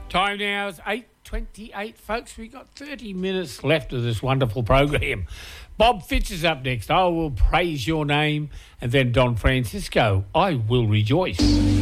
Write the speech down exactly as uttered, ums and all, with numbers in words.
Time now is eight twenty-eight, folks. We've got thirty minutes left of this wonderful program. Bob Fitch is up next. I will praise your name. And then Don Francisco, I will rejoice.